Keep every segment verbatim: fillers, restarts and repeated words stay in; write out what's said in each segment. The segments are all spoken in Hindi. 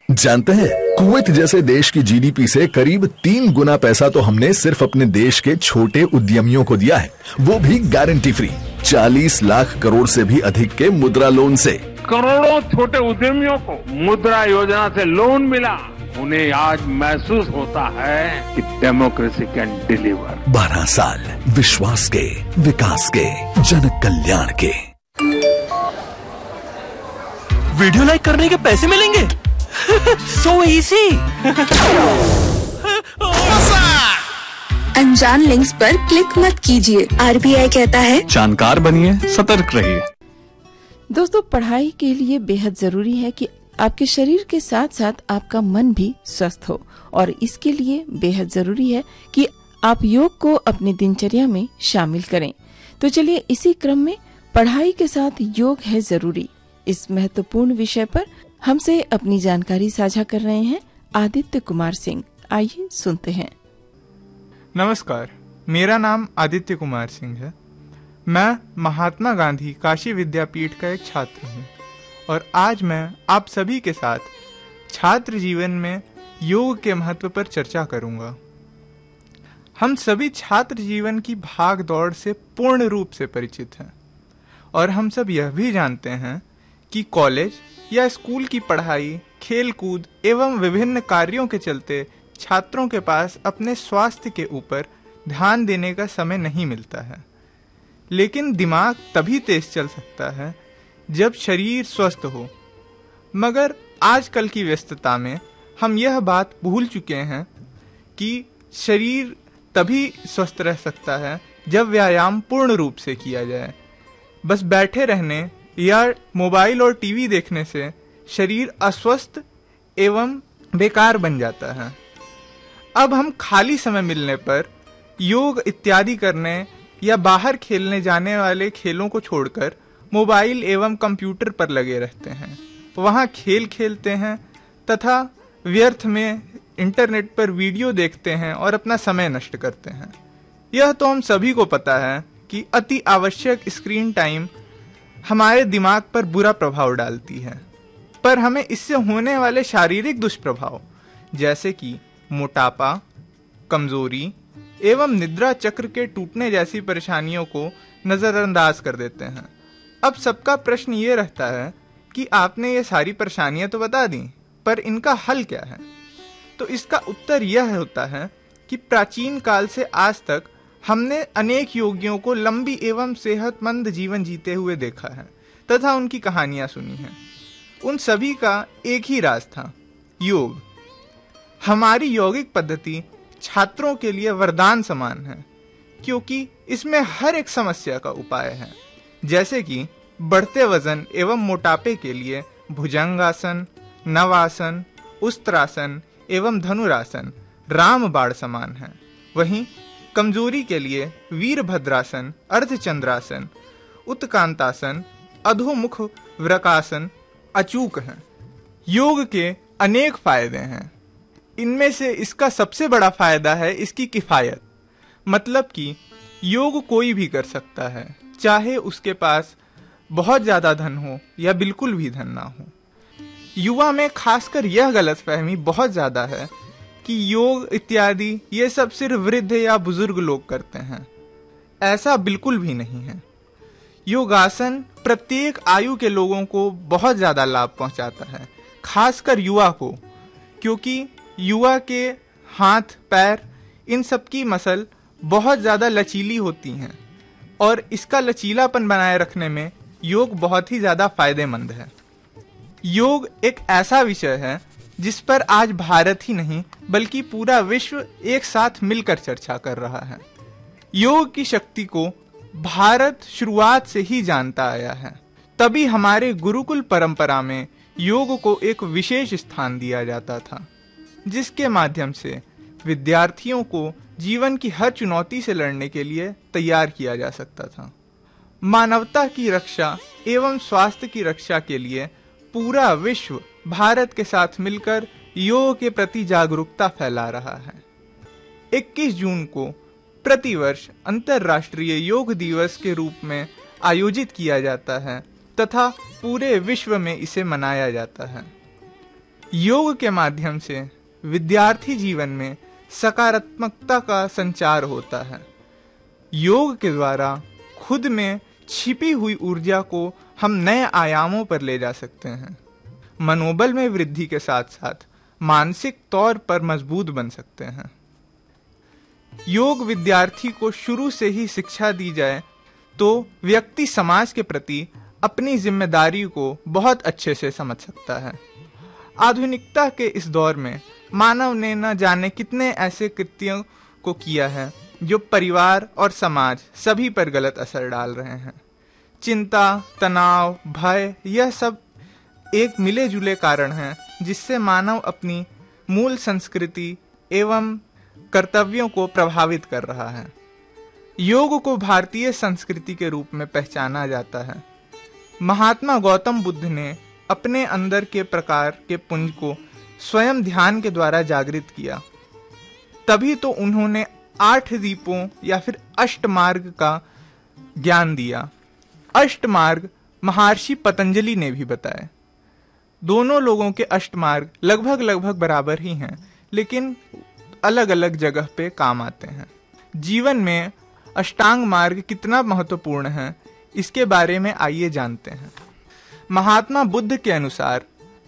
जानते हैं, कुवैत जैसे देश की जीडीपी से करीब तीन गुना पैसा तो हमने सिर्फ अपने देश के छोटे उद्यमियों को दिया है, वो भी गारंटी फ्री। चालीस लाख करोड़ से भी अधिक के मुद्रा लोन से करोड़ों छोटे उद्यमियों को मुद्रा योजना से लोन मिला। उन्हें आज महसूस होता है कि डेमोक्रेसी कैन डिलीवर। बारह साल विश्वास के, विकास के, जन कल्याण के। वीडियो लाइक करने के पैसे मिलेंगे। So easy। अनजान लिंक्स पर क्लिक मत कीजिए। आरबीआई कहता है जानकार बनिए, सतर्क रहिए। दोस्तों, पढ़ाई के लिए बेहद जरूरी है कि आपके शरीर के साथ साथ आपका मन भी स्वस्थ हो, और इसके लिए बेहद जरूरी है कि आप योग को अपनी दिनचर्या में शामिल करें। तो चलिए, इसी क्रम में पढ़ाई के साथ योग है जरूरी, इस महत्वपूर्ण विषय पर हमसे अपनी जानकारी साझा कर रहे हैं आदित्य कुमार सिंह। आइए सुनते हैं। नमस्कार, मेरा नाम आदित्य कुमार सिंह है। मैं महात्मा गांधी काशी विद्यापीठ का एक छात्र हूँ और आज मैं आप सभी के साथ छात्र जीवन में योग के महत्व पर चर्चा करूँगा। हम सभी छात्र जीवन की भाग दौड़ से पूर्ण रूप से परिचित हैं और हम सब यह भी जानते हैं कि कॉलेज या स्कूल की पढ़ाई, खेल कूद एवं विभिन्न कार्यों के चलते छात्रों के पास अपने स्वास्थ्य के ऊपर ध्यान देने का समय नहीं मिलता है। लेकिन दिमाग तभी तेज चल सकता है जब शरीर स्वस्थ हो। मगर आजकल की व्यस्तता में हम यह बात भूल चुके हैं कि शरीर तभी स्वस्थ रह सकता है जब व्यायाम पूर्ण रूप से किया जाए। बस बैठे रहने या मोबाइल और टीवी देखने से शरीर अस्वस्थ एवं बेकार बन जाता है। अब हम खाली समय मिलने पर योग इत्यादि करने या बाहर खेलने जाने वाले खेलों को छोड़कर मोबाइल एवं कंप्यूटर पर लगे रहते हैं। वहां खेल खेलते हैं तथा व्यर्थ में इंटरनेट पर वीडियो देखते हैं और अपना समय नष्ट करते हैं। यह तो हम सभी को पता है कि अति आवश्यक स्क्रीन टाइम हमारे दिमाग पर बुरा प्रभाव डालती है, पर हमें इससे होने वाले शारीरिक दुष्प्रभाव जैसे कि मोटापा, कमजोरी एवं निद्रा चक्र के टूटने जैसी परेशानियों को नजरअंदाज कर देते हैं। अब सबका प्रश्न ये रहता है कि आपने ये सारी परेशानियां तो बता दी, पर इनका हल क्या है? तो इसका उत्तर यह होता है कि प्राचीन काल से आज तक हमने अनेक योगियों को लंबी एवं सेहतमंद जीवन जीते हुए देखा है तथा उनकी कहानियां सुनी हैं। उन सभी का एक ही राज था, योग। हमारी यौगिक पद्धति छात्रों के लिए वरदान समान है, क्योंकि इसमें हर एक समस्या का उपाय है। जैसे कि बढ़ते वजन एवं मोटापे के लिए भुजंगासन, नवासन, उस्त्रासन एवं धनुरासन रामबाण समान है। वहीं कमजोरी के लिए वीरभद्रासन, अर्धचंद्रासन, उत्कांतासन, अधोमुख वृकासन अचूक हैं। योग के अनेक फायदे हैं। इनमें से इसका सबसे बड़ा फायदा है इसकी किफायत। मतलब कि योग कोई भी कर सकता है, चाहे उसके पास बहुत ज्यादा धन हो या बिल्कुल भी धन ना हो। युवा में खासकर यह गलतफहमी बहुत ज्यादा है कि योग इत्यादि ये सब सिर्फ वृद्ध या बुजुर्ग लोग करते हैं। ऐसा बिल्कुल भी नहीं है। योगासन प्रत्येक आयु के लोगों को बहुत ज्यादा लाभ पहुंचाता है, खासकर युवा को, क्योंकि युवा के हाथ पैर इन सब की मसल बहुत ज्यादा लचीली होती हैं और इसका लचीलापन बनाए रखने में योग बहुत ही ज्यादा फायदेमंद है। योग एक ऐसा विषय है जिस पर आज भारत ही नहीं बल्कि पूरा विश्व एक साथ मिलकर चर्चा कर रहा है। योग की शक्ति को भारत शुरुआत से ही जानता आया है, तभी हमारे गुरुकुल परंपरा में योग को एक विशेष स्थान दिया जाता था, जिसके माध्यम से विद्यार्थियों को जीवन की हर चुनौती से लड़ने के लिए तैयार किया जा सकता था। मानवता की रक्षा एवं स्वास्थ्य की रक्षा के लिए पूरा विश्व भारत के साथ मिलकर योग के प्रति जागरूकता फैला रहा है। इक्कीस जून को प्रतिवर्ष अंतर्राष्ट्रीय योग दिवस के रूप में आयोजित किया जाता है तथा पूरे विश्व में इसे मनाया जाता है। योग के माध्यम से विद्यार्थी जीवन में सकारात्मकता का संचार होता है। योग के द्वारा खुद में छिपी हुई ऊर्जा को हम नए आयामों पर ले जा सकते हैं। मनोबल में वृद्धि के साथ साथ मानसिक तौर पर मजबूत बन सकते हैं। योग विद्यार्थी को शुरू से ही शिक्षा दी जाए तो व्यक्ति समाज के प्रति अपनी जिम्मेदारी को बहुत अच्छे से समझ सकता है। आधुनिकता के इस दौर में मानव ने न जाने कितने ऐसे कृत्यों को किया है जो परिवार और समाज सभी पर गलत असर डाल रहे हैं। चिंता, तनाव, भय, यह सब एक मिले जुले कारण हैं जिससे मानव अपनी मूल संस्कृति एवं कर्तव्यों को प्रभावित कर रहा है। योग को भारतीय संस्कृति के रूप में पहचाना जाता है। महात्मा गौतम बुद्ध ने अपने अंदर के प्रकार के पुंज को स्वयं ध्यान के द्वारा जागृत किया। तभी तो उन्होंने आठ दीपों या फिर अष्ट मार्ग का ज्ञान दिया। अष्ट मार्ग महर्षि पतंजलि ने भी बताए। दोनों लोगों के अष्ट मार्ग लगभग लगभग बराबर ही हैं, लेकिन अलग अलग जगह पे काम आते हैं। जीवन में अष्टांग मार्ग कितना महत्वपूर्ण है, इसके बारे में आइए जानते हैं। महात्मा बुद्ध के अनुसार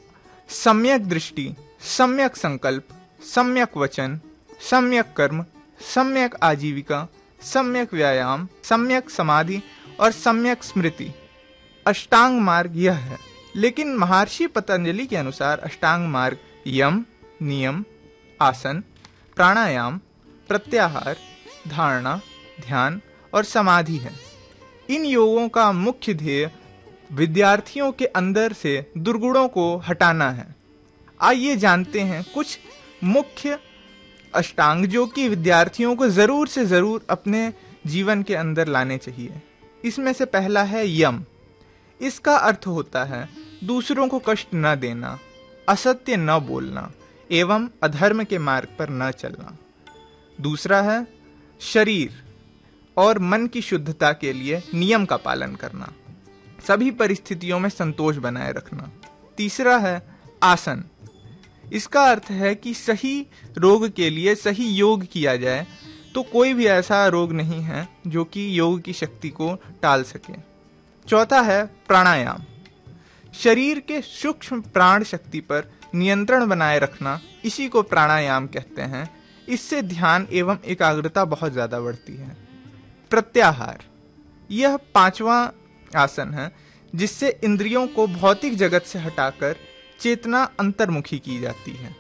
सम्यक दृष्टि, सम्यक संकल्प, सम्यक वचन, सम्यक कर्म, सम्यक आजीविका, सम्यक व्यायाम, सम्यक समाधि और सम्यक स्मृति अष्टांग मार्ग यह है। लेकिन महर्षि पतंजलि के अनुसार अष्टांग मार्ग यम, नियम, आसन, प्राणायाम, प्रत्याहार, धारणा, ध्यान और समाधि है। इन योगों का मुख्य ध्येय विद्यार्थियों के अंदर से दुर्गुणों को हटाना है। आइए जानते हैं कुछ मुख्य अष्टांग जो कि विद्यार्थियों को जरूर से जरूर अपने जीवन के अंदर लाने चाहिए। इसमें से पहला है यम। इसका अर्थ होता है दूसरों को कष्ट न देना, असत्य न बोलना एवं अधर्म के मार्ग पर न चलना। दूसरा है शरीर और मन की शुद्धता के लिए नियम का पालन करना, सभी परिस्थितियों में संतोष बनाए रखना। तीसरा है आसन। इसका अर्थ है कि सही रोग के लिए सही योग किया जाए, तो कोई भी ऐसा रोग नहीं है जो कि योग की शक्ति को टाल सके। चौथा है प्राणायाम। शरीर के सूक्ष्म प्राण शक्ति पर नियंत्रण बनाए रखना, इसी को प्राणायाम कहते हैं। इससे ध्यान एवं एकाग्रता बहुत ज्यादा बढ़ती है। प्रत्याहार, यह पांचवा आसन है जिससे इंद्रियों को भौतिक जगत से हटाकर चेतना अंतर्मुखी की जाती है।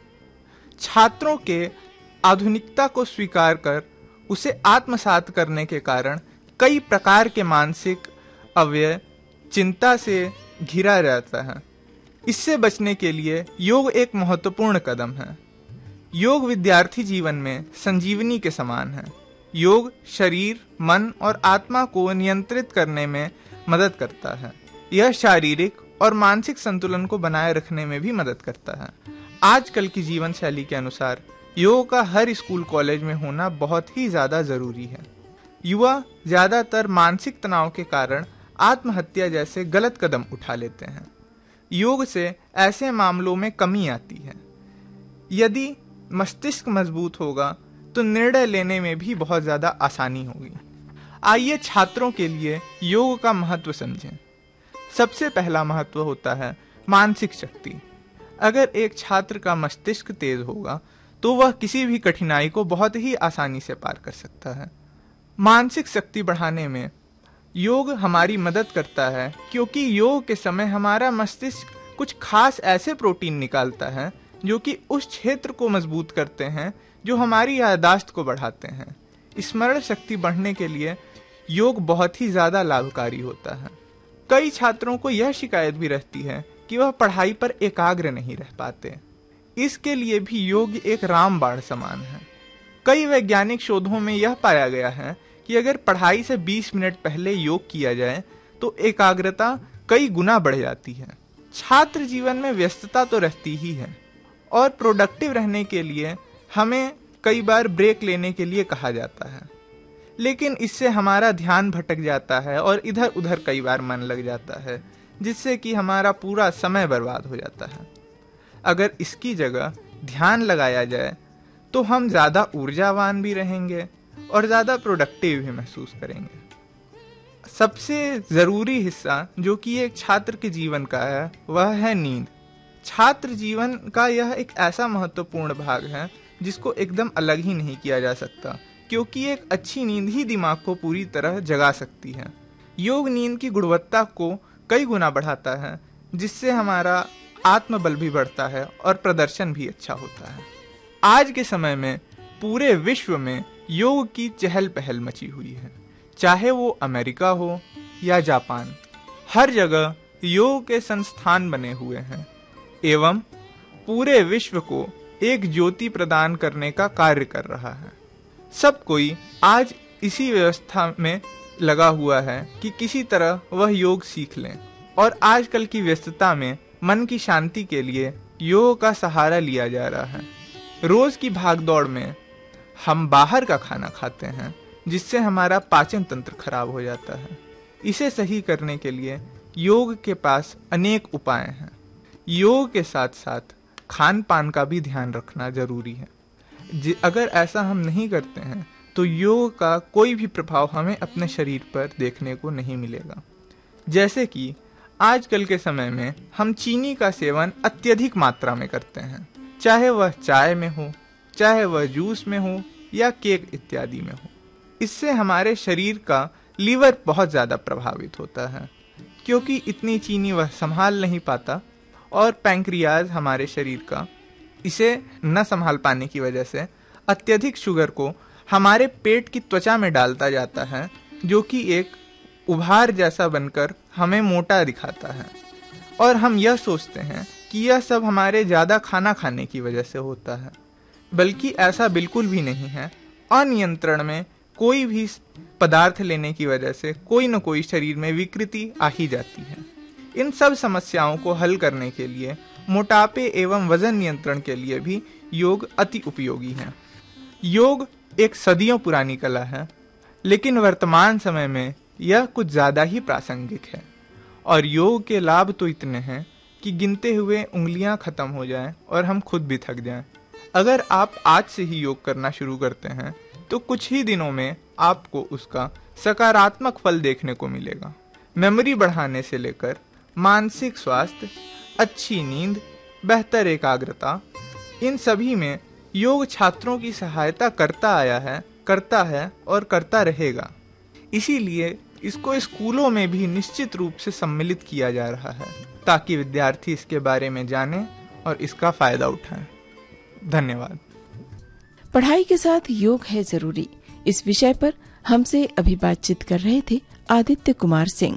छात्रों के आधुनिकता को स्वीकार कर उसे आत्मसात करने के कारण कई प्रकार के मानसिक अव्यय चिंता से घिरा रहता है। इससे बचने के लिए योग एक महत्वपूर्ण कदम है। योग विद्यार्थी जीवन में संजीवनी के समान है। योग शरीर, मन और आत्मा को नियंत्रित करने में मदद करता है। यह शारीरिक और मानसिक संतुलन को बनाए रखने में भी मदद करता है। आजकल की जीवन शैली के अनुसार योग का हर स्कूल कॉलेज में होना बहुत ही ज्यादा जरूरी है। युवा ज्यादातर मानसिक तनाव के कारण आत्महत्या जैसे गलत कदम उठा लेते हैं। योग से ऐसे मामलों में कमी आती है। यदि मस्तिष्क मजबूत होगा तो निर्णय लेने में भी बहुत ज्यादा आसानी होगी। आइए छात्रों के लिए योग का महत्व समझें। सबसे पहला महत्व होता है मानसिक शक्ति। अगर एक छात्र का मस्तिष्क तेज होगा तो वह किसी भी कठिनाई को बहुत ही आसानी से पार कर सकता है। मानसिक शक्ति बढ़ाने में योग हमारी मदद करता है, क्योंकि योग के समय हमारा मस्तिष्क कुछ खास ऐसे प्रोटीन निकालता है जो कि उस क्षेत्र को मजबूत करते हैं जो हमारी याददाश्त को बढ़ाते हैं। स्मरण शक्ति बढ़ने के लिए योग बहुत ही ज्यादा लाभकारी होता है। कई छात्रों को यह शिकायत भी रहती है कि वह पढ़ाई पर एकाग्र नहीं रह पाते। इसके लिए भी योग एक रामबाण समान है। कई वैज्ञानिक शोधों में यह पाया गया है कि अगर पढ़ाई से बीस मिनट पहले योग किया जाए तो एकाग्रता कई गुना बढ़ जाती है। छात्र जीवन में व्यस्तता तो रहती ही है और प्रोडक्टिव रहने के लिए हमें कई बार ब्रेक लेने के लिए कहा जाता है, लेकिन इससे हमारा ध्यान भटक जाता है और इधर उधर कई बार मन लग जाता है, जिससे कि हमारा पूरा समय बर्बाद हो जाता है। अगर इसकी जगह ध्यान लगाया जाए तो हम ज्यादा ऊर्जावान भी रहेंगे और ज्यादा प्रोडक्टिव भी महसूस करेंगे। सबसे जरूरी हिस्सा जो कि एक छात्र के जीवन का है वह है नींद। छात्र जीवन का यह एक ऐसा महत्वपूर्ण भाग है जिसको एकदम अलग ही नहीं किया जा सकता, क्योंकि एक अच्छी नींद ही दिमाग को पूरी तरह जगा सकती है। योग नींद की गुणवत्ता को कई गुना बढ़ाता है, जिससे हमारा आत्मबल भी बढ़ता है और प्रदर्शन भी अच्छा होता है। आज के समय में पूरे विश्व में योग की चहल पहल मची हुई है, चाहे वो अमेरिका हो या जापान। हर जगह योग के संस्थान बने हुए हैं एवं पूरे विश्व को एक ज्योति प्रदान करने का कार्य कर रहा है। सब कोई आज इसी व्यवस्था में लगा हुआ है कि किसी तरह वह योग सीख लें, और आजकल की व्यस्तता में मन की शांति के लिए योग का सहारा लिया जा रहा है। रोज की भागदौड़ में हम बाहर का खाना खाते हैं, जिससे हमारा पाचन तंत्र खराब हो जाता है। इसे सही करने के लिए योग के पास अनेक उपाय हैं। योग के साथ साथ खान पान का भी ध्यान रखना जरूरी है। अगर ऐसा हम नहीं करते हैं तो योग का कोई भी प्रभाव हमें अपने शरीर पर देखने को नहीं मिलेगा। जैसे कि आजकल के समय में हम चीनी का सेवन अत्यधिक मात्रा में करते हैं, चाहे वह चाय में हो, चाहे वह जूस में हो या केक इत्यादि में हो। इससे हमारे शरीर का लीवर बहुत ज्यादा प्रभावित होता है, क्योंकि इतनी चीनी वह संभाल नहीं पाता, और पैंक्रियाज हमारे शरीर का इसे न संभाल पाने की वजह से अत्यधिक शुगर को हमारे पेट की त्वचा में डालता जाता है, जो कि एक उभार जैसा बनकर हमें मोटा दिखाता है। और हम यह सोचते हैं कि यह सब हमारे ज्यादा खाना खाने की वजह से होता है, बल्कि ऐसा बिल्कुल भी नहीं है। अनियंत्रण में कोई भी पदार्थ लेने की वजह से कोई न कोई शरीर में विकृति आ ही जाती है। इन सब समस्याओं को हल करने के लिए मोटापे एवं वजन नियंत्रण के लिए भी योग अति उपयोगी है। योग एक सदियों पुरानी कला है, लेकिन वर्तमान समय में यह कुछ ज्यादा ही प्रासंगिक है, और योग के लाभ तो इतने हैं कि गिनते हुए उंगलियां खत्म हो जाएं और हम खुद भी थक जाएं। अगर आप आज से ही योग करना शुरू करते हैं तो कुछ ही दिनों में आपको उसका सकारात्मक फल देखने को मिलेगा। मेमोरी बढ़ाने से लेकर मानसिक स्वास्थ्य, अच्छी नींद, बेहतर एकाग्रता, इन सभी में योग छात्रों की सहायता करता आया है, करता है और करता रहेगा। इसीलिए इसको स्कूलों में भी निश्चित रूप से सम्मिलित किया जा रहा है, ताकि विद्यार्थी इसके बारे में जाने और इसका फायदा उठाएं। धन्यवाद। पढ़ाई के साथ योग है जरूरी, इस विषय पर हमसे अभी बातचीत कर रहे थे आदित्य कुमार सिंह।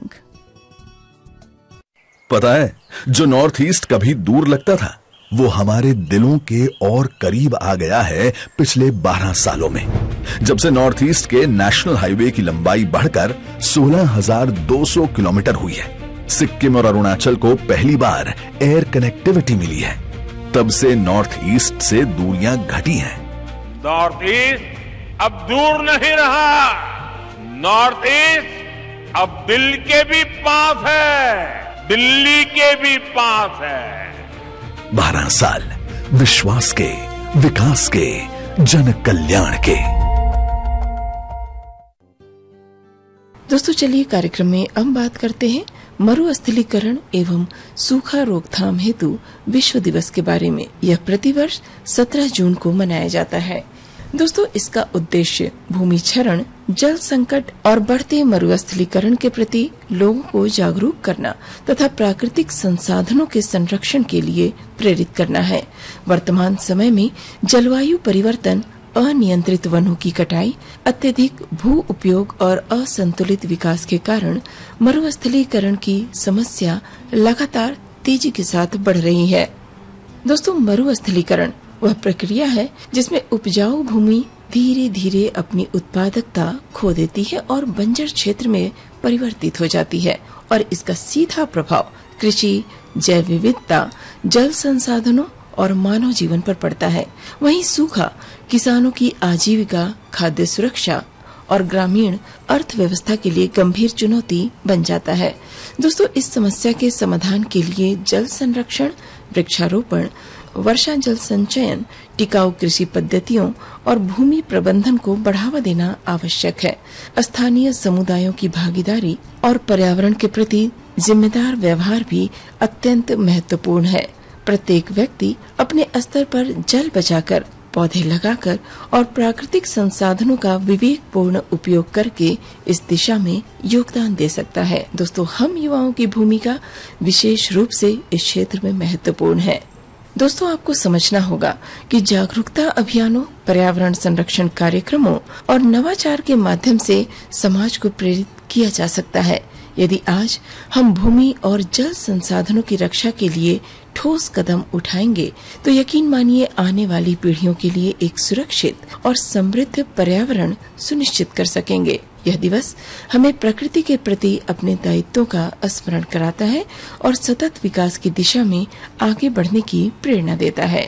पता है, जो नॉर्थ ईस्ट कभी दूर लगता था वो हमारे दिलों के और करीब आ गया है पिछले बारह सालों में, जब से नॉर्थ ईस्ट के नेशनल हाईवे की लंबाई बढ़कर सोलह हज़ार दो सौ किलोमीटर हुई है। सिक्किम और अरुणाचल को पहली बार एयर कनेक्टिविटी मिली है, तब से नॉर्थ ईस्ट से दूरियां घटी हैं। नॉर्थ ईस्ट अब दूर नहीं रहा, नॉर्थ ईस्ट अब दिल के भी पास है, दिल्ली के भी पास है। बारह साल विश्वास के, विकास के, जन कल्याण के। दोस्तों चलिए कार्यक्रम में हम बात करते हैं मरुस्थलीकरण एवं सूखा रोकथाम हेतु विश्व दिवस के बारे में। यह प्रतिवर्ष सत्रह जून को मनाया जाता है। दोस्तों इसका उद्देश्य भूमि क्षरण, जल संकट और बढ़ते मरुस्थलीकरण के प्रति लोगों को जागरूक करना तथा प्राकृतिक संसाधनों के संरक्षण के लिए प्रेरित करना है। वर्तमान समय में जलवायु परिवर्तन, अनियंत्रित वनों की कटाई, अत्यधिक भू उपयोग और असंतुलित विकास के कारण मरुस्थलीकरण की समस्या लगातार तेजी के साथ बढ़ रही है। दोस्तों मरुस्थलीकरण वह प्रक्रिया है जिसमें उपजाऊ भूमि धीरे धीरे अपनी उत्पादकता खो देती है और बंजर क्षेत्र में परिवर्तित हो जाती है, और इसका सीधा प्रभाव कृषि, जैव विविधता, जल संसाधनों और मानव जीवन पर पड़ता है। वहीं सूखा किसानों की आजीविका, खाद्य सुरक्षा और ग्रामीण अर्थव्यवस्था के लिए गंभीर चुनौती बन जाता है। दोस्तों इस समस्या के समाधान के लिए जल संरक्षण, वृक्षारोपण, वर्षा जल संचयन, टिकाऊ कृषि पद्धतियों और भूमि प्रबंधन को बढ़ावा देना आवश्यक है। स्थानीय समुदायों की भागीदारी और पर्यावरण के प्रति जिम्मेदार व्यवहार भी अत्यंत महत्वपूर्ण है। प्रत्येक व्यक्ति अपने स्तर पर जल बचाकर, पौधे लगाकर और प्राकृतिक संसाधनों का विवेकपूर्ण उपयोग करके इस दिशा में योगदान दे सकता है। दोस्तों, हम युवाओं की भूमिका विशेष रूप से इस क्षेत्र में महत्वपूर्ण है। दोस्तों, आपको समझना होगा कि जागरूकता अभियानों, पर्यावरण संरक्षण कार्यक्रमों और नवाचार के माध्यम से समाज को प्रेरित किया जा सकता है। यदि आज हम भूमि और जल संसाधनों की रक्षा के लिए ठोस कदम उठाएंगे तो यकीन मानिए आने वाली पीढ़ियों के लिए एक सुरक्षित और समृद्ध पर्यावरण सुनिश्चित कर सकेंगे। यह दिवस हमें प्रकृति के प्रति अपने दायित्वों का स्मरण कराता है और सतत विकास की दिशा में आगे बढ़ने की प्रेरणा देता है।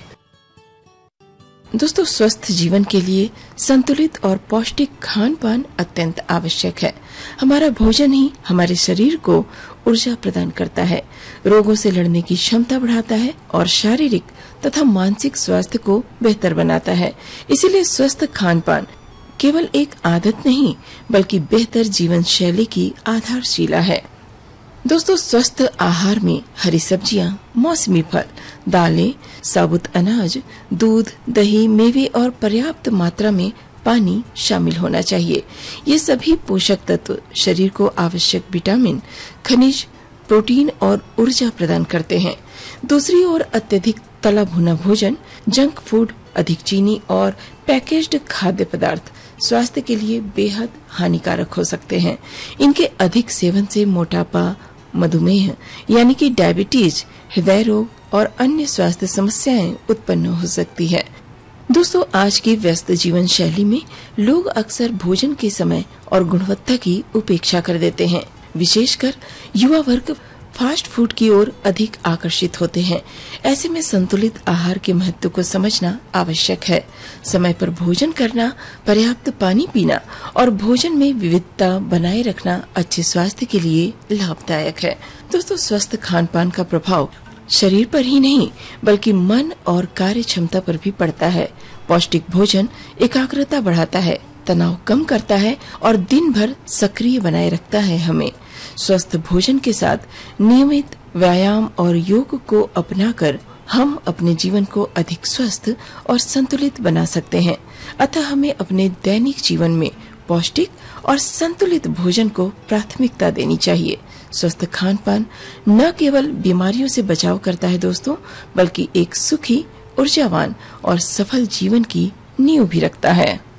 दोस्तों, स्वस्थ जीवन के लिए संतुलित और पौष्टिक खान पान अत्यंत आवश्यक है। हमारा भोजन ही हमारे शरीर को ऊर्जा प्रदान करता है, रोगों से लड़ने की क्षमता बढ़ाता है और शारीरिक तथा मानसिक स्वास्थ्य को बेहतर बनाता है। इसीलिए स्वस्थ खान पान केवल एक आदत नहीं बल्कि बेहतर जीवन शैली की आधारशिला है। दोस्तों, स्वस्थ आहार में हरी सब्जियां, मौसमी फल, दालें, साबुत अनाज, दूध, दही, मेवे और पर्याप्त मात्रा में पानी शामिल होना चाहिए। ये सभी पोषक तत्व शरीर को आवश्यक विटामिन, खनिज, प्रोटीन और ऊर्जा प्रदान करते हैं। दूसरी ओर अत्यधिक तला भुना भोजन, जंक फूड, अधिक चीनी और पैकेज्ड खाद्य पदार्थ स्वास्थ्य के लिए बेहद हानिकारक हो सकते हैं। इनके अधिक सेवन से मोटापा, मधुमेह यानी कि डायबिटीज, हृदय रोग और अन्य स्वास्थ्य समस्याएं उत्पन्न हो सकती है। दोस्तों, आज की व्यस्त जीवन शैली में लोग अक्सर भोजन के समय और गुणवत्ता की उपेक्षा कर देते हैं। विशेषकर युवा वर्ग फास्ट फूड की ओर अधिक आकर्षित होते हैं। ऐसे में संतुलित आहार के महत्व को समझना आवश्यक है। समय पर भोजन करना, पर्याप्त पानी पीना और भोजन में विविधता बनाए रखना अच्छे स्वास्थ्य के लिए लाभदायक है। दोस्तों, स्वस्थ खान पान का प्रभाव शरीर पर ही नहीं बल्कि मन और कार्य क्षमता पर भी पड़ता है। पौष्टिक भोजन एकाग्रता बढ़ाता है, तनाव कम करता है और दिन भर सक्रिय बनाए रखता है। हमें स्वस्थ भोजन के साथ नियमित व्यायाम और योग को अपनाकर हम अपने जीवन को अधिक स्वस्थ और संतुलित बना सकते हैं। अतः हमें अपने दैनिक जीवन में पौष्टिक और संतुलित भोजन को प्राथमिकता देनी चाहिए। स्वस्थ खान पान न केवल बीमारियों से बचाव करता है दोस्तों, बल्कि एक सुखी, ऊर्जावान और सफल जीवन की नींव भी रखता है।